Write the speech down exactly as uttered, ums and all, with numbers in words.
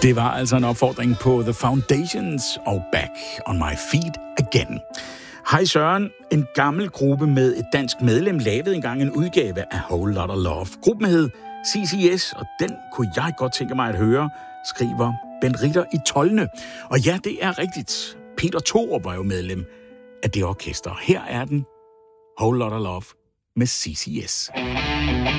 Det var altså en opfordring på The Foundations og Back on My Feet Again. Hej Søren, en gammel gruppe med et dansk medlem lavede engang en udgave af Whole Lotta Love. Gruppen hed C C S, og den kunne jeg godt tænke mig at høre, skriver Bent Ritter i Tolne. Og ja, det er rigtigt. Peter Thorup var jo medlem af det orkester. Her er den, Whole Lotta Love med C C S.